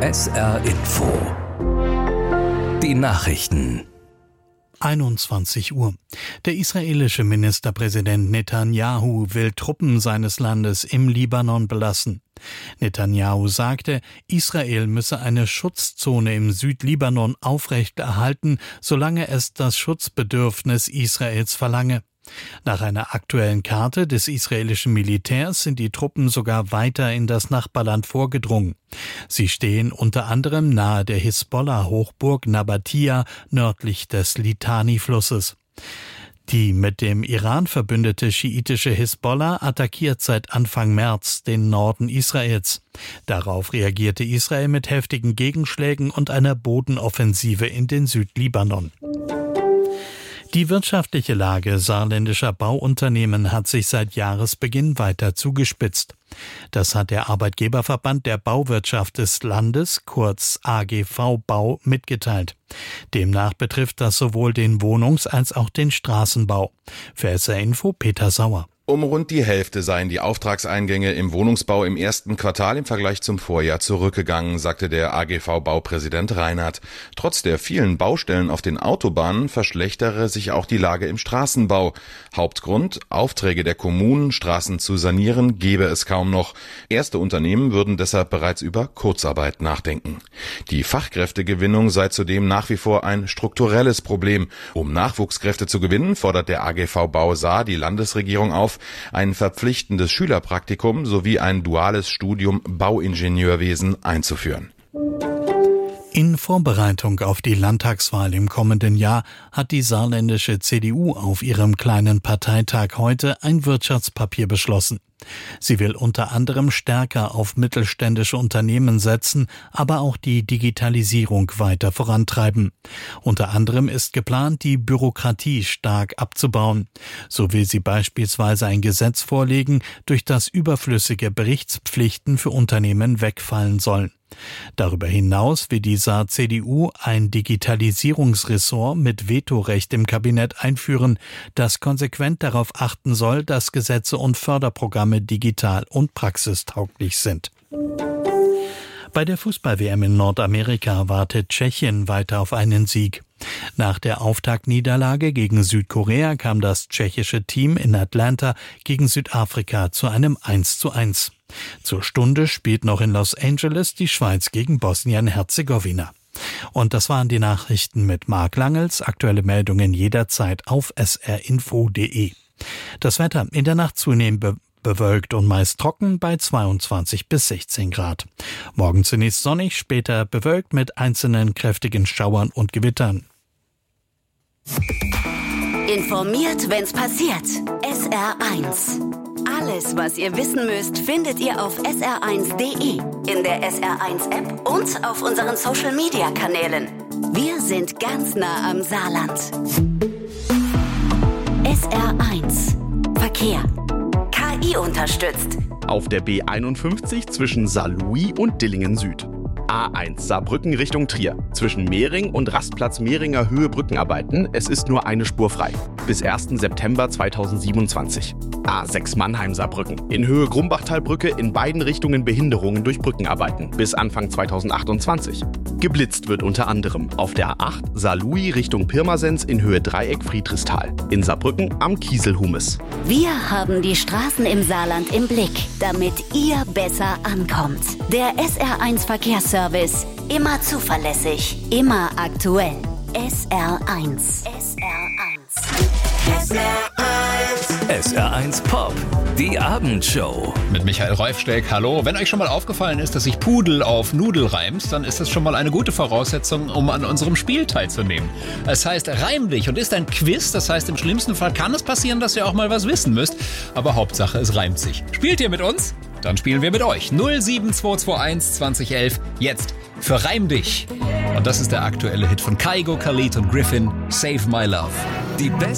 SR Info. Die Nachrichten. 21 Uhr. Der israelische Ministerpräsident Netanyahu will Truppen seines Landes im Libanon belassen. Netanyahu sagte, Israel müsse eine Schutzzone im Südlibanon aufrechterhalten, solange es das Schutzbedürfnis Israels verlange. Nach einer aktuellen Karte des israelischen Militärs sind die Truppen sogar weiter in das Nachbarland vorgedrungen. Sie stehen unter anderem nahe der Hisbollah-Hochburg Nabatia nördlich des Litani-Flusses. Die mit dem Iran verbündete schiitische Hisbollah attackiert seit Anfang März den Norden Israels. Darauf reagierte Israel mit heftigen Gegenschlägen und einer Bodenoffensive in den Südlibanon. Die wirtschaftliche Lage saarländischer Bauunternehmen hat sich seit Jahresbeginn weiter zugespitzt. Das hat der Arbeitgeberverband der Bauwirtschaft des Landes, kurz AGV Bau, mitgeteilt. Demnach betrifft das sowohl den Wohnungs- als auch den Straßenbau. Für SR Info Peter Sauer. Um rund die Hälfte seien die Auftragseingänge im Wohnungsbau im ersten Quartal im Vergleich zum Vorjahr zurückgegangen, sagte der AGV-Baupräsident Reinhardt. Trotz der vielen Baustellen auf den Autobahnen verschlechtere sich auch die Lage im Straßenbau. Hauptgrund: Aufträge der Kommunen, Straßen zu sanieren, gebe es kaum noch. Erste Unternehmen würden deshalb bereits über Kurzarbeit nachdenken. Die Fachkräftegewinnung sei zudem nach wie vor ein strukturelles Problem. Um Nachwuchskräfte zu gewinnen, fordert der AGV-Bau Saar die Landesregierung auf, ein verpflichtendes Schülerpraktikum sowie ein duales Studium Bauingenieurwesen einzuführen. In Vorbereitung auf die Landtagswahl im kommenden Jahr hat die saarländische CDU auf ihrem kleinen Parteitag heute ein Wirtschaftspapier beschlossen. Sie will unter anderem stärker auf mittelständische Unternehmen setzen, aber auch die Digitalisierung weiter vorantreiben. Unter anderem ist geplant, die Bürokratie stark abzubauen. So will sie beispielsweise ein Gesetz vorlegen, durch das überflüssige Berichtspflichten für Unternehmen wegfallen sollen. Darüber hinaus will die Saar-CDU ein Digitalisierungsressort mit Vetorecht im Kabinett einführen, das konsequent darauf achten soll, dass Gesetze und Förderprogramme digital und praxistauglich sind. Bei der Fußball-WM in Nordamerika wartet Tschechien weiter auf einen Sieg. Nach der Auftaktniederlage gegen Südkorea kam das tschechische Team in Atlanta gegen Südafrika zu einem 1:1. Zur Stunde spielt noch in Los Angeles die Schweiz gegen Bosnien-Herzegowina. Und das waren die Nachrichten mit Marc Langels. Aktuelle Meldungen jederzeit auf srinfo.de. Das Wetter in der Nacht zunehmend bewölkt und meist trocken bei 22 bis 16 Grad. Morgen zunächst sonnig, später bewölkt mit einzelnen kräftigen Schauern und Gewittern. Informiert, wenn's passiert. SR1. Alles, was ihr wissen müsst, findet ihr auf sr1.de, in der SR1-App und auf unseren Social-Media-Kanälen. Wir sind ganz nah am Saarland. SR1 Verkehr. KI unterstützt. Auf der B51 zwischen Saarlouis und Dillingen Süd. A1 Saarbrücken Richtung Trier. Zwischen Mehring und Rastplatz Mehringer Höhe Brückenarbeiten. Es ist nur eine Spur frei. Bis 1. September 2027. A6 Mannheim Saarbrücken. In Höhe Grumbachtalbrücke in beiden Richtungen Behinderungen durch Brückenarbeiten. Bis Anfang 2028. Geblitzt wird unter anderem auf der A8 Saarlouis Richtung Pirmasens in Höhe Dreieck Friedrichsthal. In Saarbrücken am Kieselhumes. Wir haben die Straßen im Saarland im Blick, damit ihr besser ankommt. Der SR1 Verkehrsservice. Immer zuverlässig, immer aktuell. SR1. SR1. SR1 Pop. Die Abendshow. Mit Michael Reufsteck, hallo. Wenn euch schon mal aufgefallen ist, dass sich Pudel auf Nudel reimt, dann ist das schon mal eine gute Voraussetzung, um an unserem Spiel teilzunehmen. Es heißt Reim dich und ist ein Quiz, das heißt im schlimmsten Fall kann es passieren, dass ihr auch mal was wissen müsst, aber Hauptsache es reimt sich. Spielt ihr mit uns? Dann spielen wir mit euch. 07221 2011, jetzt für Reim dich. Und das ist der aktuelle Hit von Kygo, Khalid und Griffin, Save My Love. Die